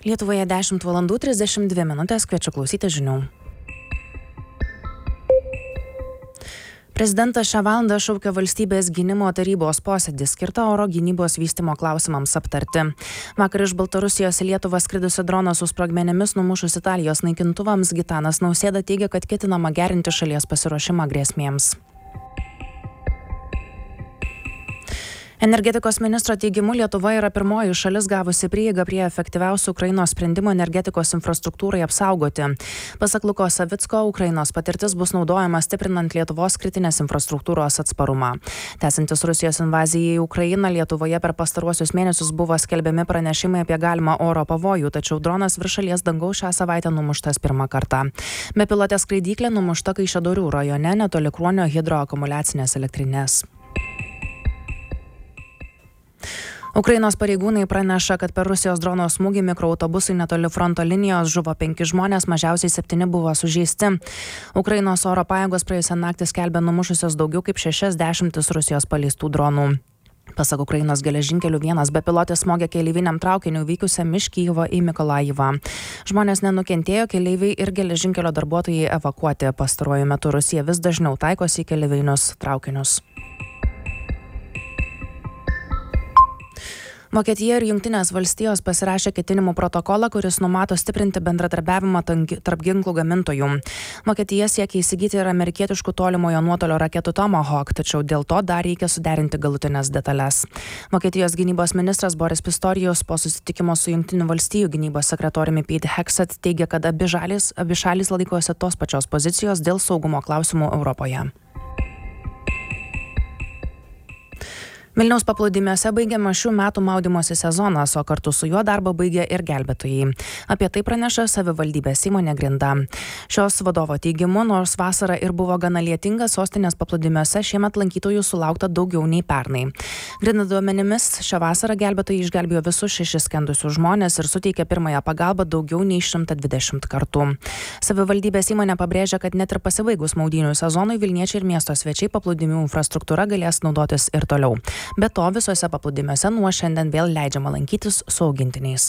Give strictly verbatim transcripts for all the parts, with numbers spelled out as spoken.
Lietuvoje dešimt valandų trisdešimt dvi minutės, kviečiu klausyti žinių. Prezidentas šią valandą šaukia valstybės gynimo tarybos posėdį skirtą oro gynybos vystymo klausimams aptarti. Vakar iš Baltarusijos į Lietuvą skridusio drono su sprogmenimis numušus Italijos naikintuvams Gitanas Nausėda teigia, kad ketinama gerinti šalies pasiruošimą grėsmėms. Energetikos ministro teigimu Lietuva yra pirmoji šalis gavusi prieigą prie efektyviausių Ukrainos sprendimų energetikos infrastruktūrai apsaugoti. Pasak Luko Savicko, Ukrainos patirtis bus naudojama stiprinant Lietuvos kritinės infrastruktūros atsparumą. Tęsiantis Rusijos invazijai į Ukrainą, Lietuvoje per pastaruosius mėnesius buvo skelbiami pranešimai apie galimą oro pavojų, tačiau dronas virš šalies dangaus šią savaitę numuštas pirmą kartą. Bepilotė skraidyklė numušta Kaišiadorių rajone netoli Kruonio hidroakumuliacinės elektrinės. Ukrainos pareigūnai praneša, kad per Rusijos drono smūgį mikroautobusai netoli fronto linijos žuvo penki žmonės, mažiausiai septyni buvo sužeisti. Ukrainos oro pajėgos praėjusią naktį skelbė numušusios daugiau kaip šešias dešimtis Rusijos paleistų dronų. Pasak Ukrainos geležinkelių vienas bepilotis smogė keleiviniam traukiniui vykusiam iš Kijevo į Mikolajivą. Žmonės nenukentėjo, keleiviai ir geležinkelio darbuotojai evakuoti. Pastaruoju metu Rusija vis dažniau taikosi į keleivinius traukinius. Vokietija ir Jungtinės valstijos pasirašė ketinimų protokolą, kuris numato stiprinti bendradarbiavimą tarp ginklų gamintojų. Vokietija siekia įsigyti ir amerikietiškų tolimojo nuotolio raketų Tomahawk, tačiau dėl to dar reikia suderinti galutinės detalės. Vokietijos gynybos ministras Boris Pistorius po susitikimo su Jungtinių valstijų gynybos sekretoriumi Pete Hegseth teigia, kad abi šalys, abi šalys laikosi tos pačios pozicijos dėl saugumo klausimų Europoje. Vilniaus paplūdimiuose baigiama šių metų maudymosi sezonas, o kartu su juo darbą baigia ir gelbėtojai. Apie tai praneša savivaldybės įmonė Grinda. Šios vadovo teigimu, nors vasara ir buvo gana lietinga, sostinės paplūdimiuose šiemet lankytojų sulaukta daugiau nei pernai. Grinda duomenimis, šią vasarą gelbėtojai išgelbėjo visus šešis skendusius žmonės ir suteikė pirmąją pagalbą daugiau nei šimtą dvidešimt kartų. Savivaldybės įmonė pabrėžia, kad net ir pasibaigus maudynių sezonui Vilniečiai ir miesto svečiai paplūdimių infrastruktūra galės naudotis ir toliau. Be to, visose paplūdimiuose nuo šiandien vėl leidžiama lankytis su augintiniais.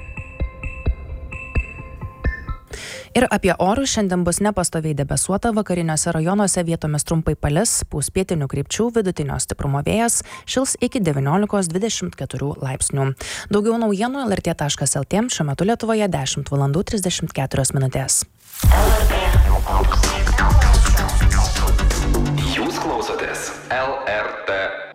Ir apie orus šiandien bus nepastoviai debesuota, vakariniuose rajonuose vietomis trumpai palis, pūs pietinių krypčių, vidutinio stiprumo vėjas, šils iki devyniolikos dvidešimt keturių laipsnių. Daugiau naujienų L R T taškas L T, šiuo metu Lietuvoje dešimt valandų trisdešimt keturios minutės. Jūs klausotės L R T